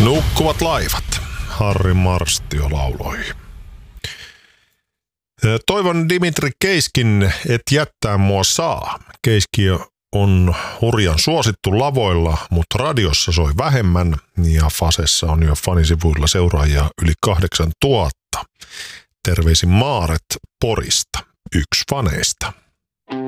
Nukkuvat laivat. Harri Marstio lauloi. Toivon Dimitri Keiskin, et jättää mua saa. Keiski on hurjan suosittu lavoilla, mutta radiossa soi vähemmän ja Fasessa on jo fanisivuilla seuraajia yli 8000. Terveisin Maaret Porista, yksi faneista.